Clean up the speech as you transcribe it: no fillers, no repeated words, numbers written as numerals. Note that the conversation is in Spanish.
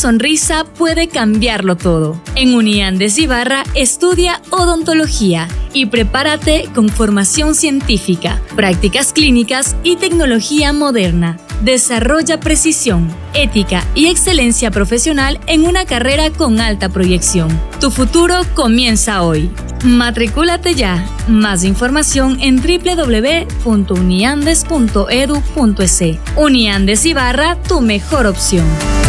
sonrisa puede cambiarlo todo. En Uniandes Ibarra estudia odontología y prepárate con formación científica, prácticas clínicas y tecnología moderna. Desarrolla precisión, ética y excelencia profesional en una carrera con alta proyección. Tu futuro comienza hoy. Matricúlate ya. Más información en www.uniandes.edu.es. Uniandes Ibarra, tu mejor opción.